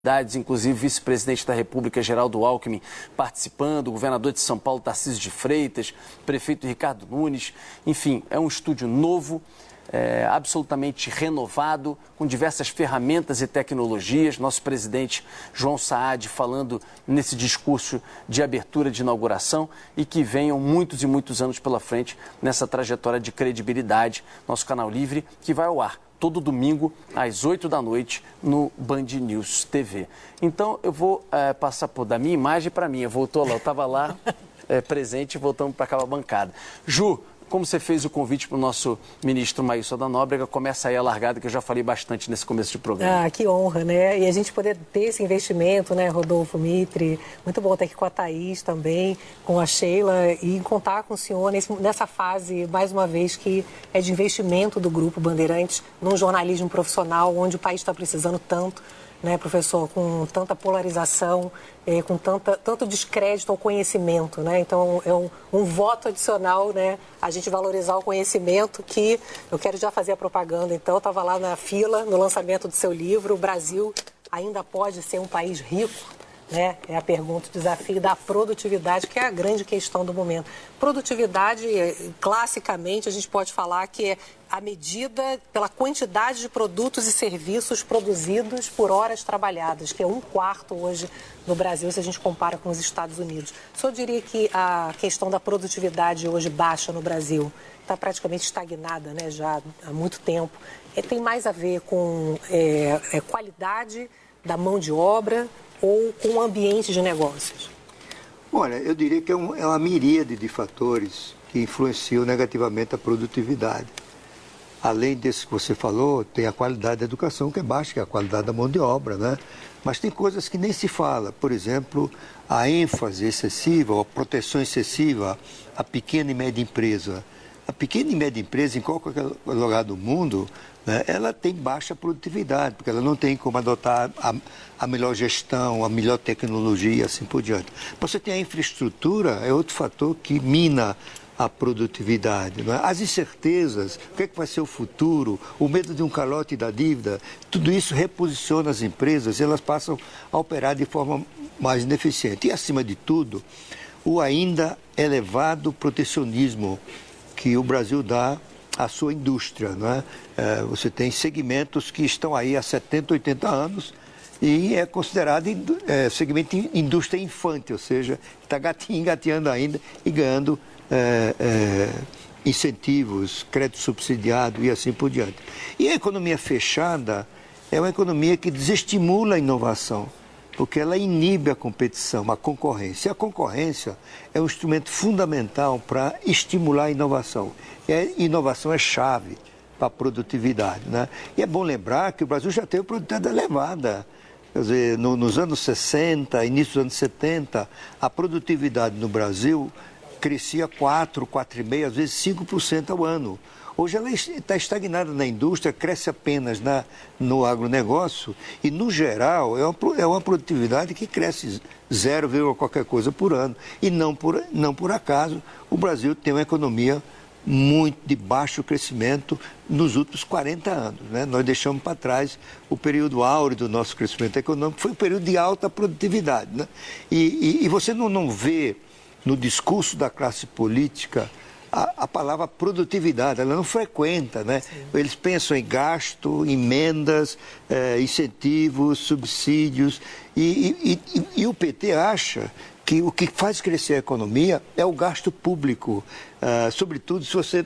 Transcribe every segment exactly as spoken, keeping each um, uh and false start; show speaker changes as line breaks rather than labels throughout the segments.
Inclusive vice-presidente da República, Geraldo Alckmin, participando, o governador de São Paulo, Tarcísio de Freitas, prefeito Ricardo Nunes. Enfim, é um estúdio novo, é, absolutamente renovado, com diversas ferramentas e tecnologias. Nosso presidente João Saad falando nesse discurso de abertura, de inauguração, e que venham muitos e muitos anos pela frente nessa trajetória de credibilidade. Nosso canal Livre, que vai ao ar todo domingo, às oito da noite, no Band News T V. Então, eu vou é, passar por, da minha imagem para a minha. Voltou lá, eu estava lá é, presente, voltamos para aquela bancada. Ju, como você fez o convite para o nosso ministro Maílson da Nóbrega, começa aí a largada, que eu já falei bastante nesse começo de programa.
Ah, que honra, né? E a gente poder ter esse investimento, né, Rodolfo, Mitre? Muito bom estar aqui com a Thaís também, com a Sheila, e contar com o senhor nesse, nessa fase, mais uma vez, que é de investimento do Grupo Bandeirantes num jornalismo profissional, onde o país está precisando tanto, né, professor, com tanta polarização, eh, com tanta, tanto descrédito ao conhecimento, né? Então, é um, um voto adicional, né, a gente valorizar o conhecimento, que eu quero já fazer a propaganda. Então, eu estava lá na fila, no lançamento do seu livro, o Brasil ainda pode ser um país rico? Né? É a pergunta, o desafio da produtividade, que é a grande questão do momento. Produtividade, classicamente, a gente pode falar que é a medida pela quantidade de produtos e serviços produzidos por horas trabalhadas, que é um quarto hoje no Brasil, se a gente compara com os Estados Unidos. O senhor diria que a questão da produtividade hoje baixa no Brasil está praticamente estagnada, né, já há muito tempo. É, tem mais a ver com é, é, qualidade da mão de obra ou com o ambiente de negócios?
Olha, eu diria que é, um, é uma miríade de fatores que influenciam negativamente a produtividade. Além desse que você falou, tem a qualidade da educação, que é baixa, que é a qualidade da mão de obra, né? Mas tem coisas que nem se fala. Por exemplo, a ênfase excessiva, a proteção excessiva à pequena e média empresa. A pequena e média empresa, em qualquer lugar do mundo, né, ela tem baixa produtividade, porque ela não tem como adotar a, a melhor gestão, a melhor tecnologia e assim por diante. Você tem a infraestrutura, é outro fator que mina a produtividade. Não é? As incertezas, o que, é que vai ser o futuro, o medo de um calote da dívida, tudo isso reposiciona as empresas e elas passam a operar de forma mais ineficiente. E, acima de tudo, o ainda elevado protecionismo que o Brasil dá à sua indústria. Não é? É, você tem segmentos que estão aí há setenta, oitenta anos e é considerado é, segmento de indústria infante, ou seja, está engateando ainda e ganhando é, é, incentivos, crédito subsidiado e assim por diante. E a economia fechada é uma economia que desestimula a inovação, porque ela inibe a competição, a concorrência. E a concorrência é um instrumento fundamental para estimular a inovação. E a inovação é chave para a produtividade. Né? E é bom lembrar que o Brasil já teve produtividade elevada. Quer dizer, no, nos anos sessenta, início dos anos setenta, a produtividade no Brasil crescia quatro, quatro vírgula cinco por cento, às vezes cinco por cento ao ano. Hoje ela está estagnada na indústria, cresce apenas na, no agronegócio e, no geral, é uma, é uma produtividade que cresce zero, qualquer coisa por ano. E não por, não por acaso o Brasil tem uma economia muito de baixo crescimento nos últimos quarenta anos. Né? Nós deixamos para trás o período áureo do nosso crescimento econômico, foi um período de alta produtividade. Né? E, e, e você não, não vê no discurso da classe política A, a palavra produtividade, ela não frequenta, né? Sim. Eles pensam em gasto, emendas, eh, incentivos, subsídios, e, e, e, e o P T acha que o que faz crescer a economia é o gasto público, ah, sobretudo se você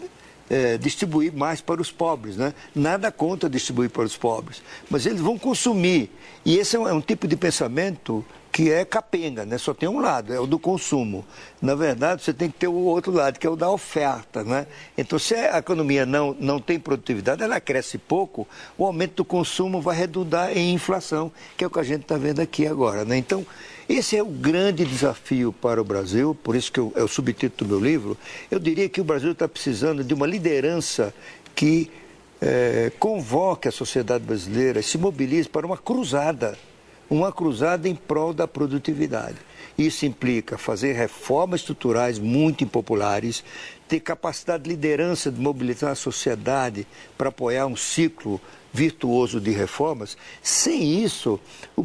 eh, distribuir mais para os pobres, né? Nada contra distribuir para os pobres, mas eles vão consumir, e esse é um, é um tipo de pensamento que é capenga, né? Só tem um lado, é o do consumo. Na verdade, você tem que ter o outro lado, que é o da oferta, né? Então, se a economia não, não tem produtividade, ela cresce pouco, o aumento do consumo vai redundar em inflação, que é o que a gente está vendo aqui agora, né? Então, esse é o grande desafio para o Brasil, por isso que eu, é o subtítulo do meu livro. Eu diria que o Brasil está precisando de uma liderança que é, convoque a sociedade brasileira, se mobilize para uma cruzada uma cruzada em prol da produtividade. Isso implica fazer reformas estruturais muito impopulares, ter capacidade de liderança de mobilizar a sociedade para apoiar um ciclo virtuoso de reformas. Sem isso, o